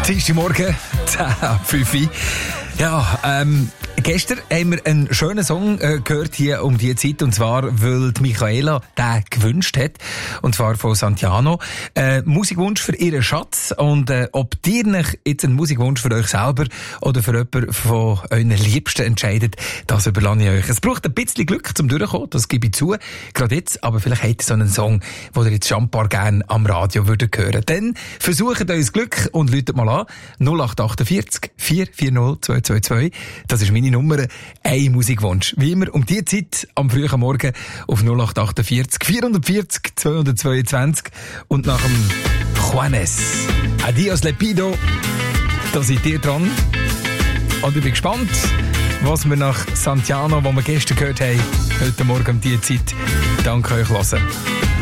Dienstagmorgen, 10:05 Uhr. Ja, gestern haben wir einen schönen Song gehört hier um die Zeit, und zwar, weil die Michaela den gewünscht hat, und zwar von Santiano. Musikwunsch für ihren Schatz, und ob ihr euch jetzt einen Musikwunsch für euch selber oder für jemanden von euren Liebsten entscheidet, das überlasse ich euch. Es braucht ein bisschen Glück zum Durchkommen, das gebe ich zu, gerade jetzt, aber vielleicht habt ihr so einen Song, den ihr jetzt schon ein paar gerne am Radio würdet hören. Dann versucht euer Glück und läutet mal an, 0848 440 222. Das ist meine Nummer, ein Musikwunsch. Wie immer um die Zeit am frühen Morgen auf 0848 440 222 und nach dem Juanes Adios Lepido, da seid ihr dran. Und ich bin gespannt, was wir nach Santiano, wo wir gestern gehört haben, heute Morgen um die Zeit, danke euch hören.